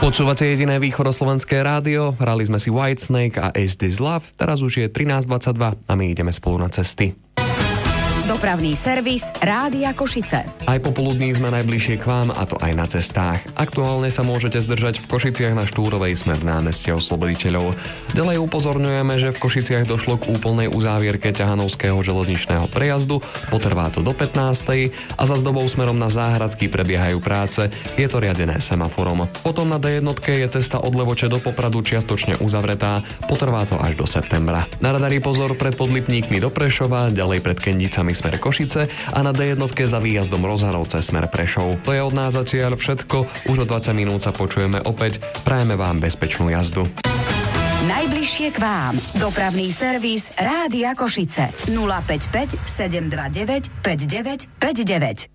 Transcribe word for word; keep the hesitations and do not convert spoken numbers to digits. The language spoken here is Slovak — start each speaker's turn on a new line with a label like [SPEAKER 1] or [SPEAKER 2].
[SPEAKER 1] Počúvate jediné východoslovenské rádio, hrali sme si Whitesnake a Is This Love, teraz už je trinásť dvadsaťdva a my ideme spolu na cesty.
[SPEAKER 2] Dopravný servis Rádia Košice.
[SPEAKER 1] Aj popoludní sme najbližšie k vám, a to aj na cestách. Aktuálne sa môžete zdržať v Košiciach na Štúrovej smer námestia Osloboditeľov. Ďalej upozorňujeme, že v Košiciach došlo k úplnej uzávierke ťahanovského železničného prejazdu, potrvá to do pätnástej a za zdobou smerom na Záhradky prebiehajú práce, je to riadené semaforom. Potom na dé jedna je cesta od Levoče do Popradu čiastočne uzavretá, potrvá to až do septembra. Na radari pozor pred Podlipníkmi do Prešova, ďalej pred Kendicami smer Košice a na dé jedna za výjazdom Rozharovce smer Prešov. To je od nás zatiaľ všetko, už o dvadsať minút sa počujeme opäť, prajeme vám bezpečnú jazdu.
[SPEAKER 2] Najbližšie k vám. Dopravný servis Rádia Košice nula päť päť sedem dva deväť päť deväť päť deväť.